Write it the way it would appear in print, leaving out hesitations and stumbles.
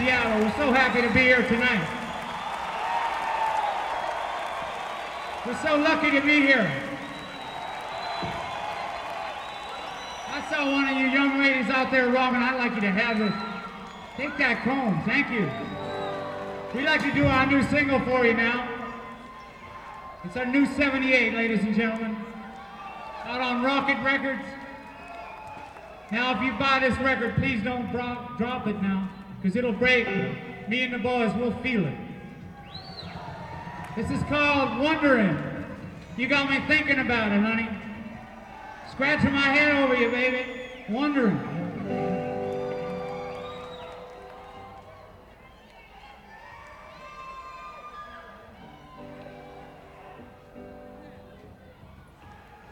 Seattle. We're so happy to be here tonight. We're so lucky to be here. I saw one of you young ladies out there, Robin. I'd like you to have this. Take that comb. Thank you. We'd like to do our new single for you now. It's our new 78, ladies and gentlemen. Out on Rocket Records. Now, if you buy this record, please don't drop it now, because it'll break. Me and the boys will feel it. This is called Wondering. You got me thinking about it, honey. Scratching my head over you, baby. Wondering.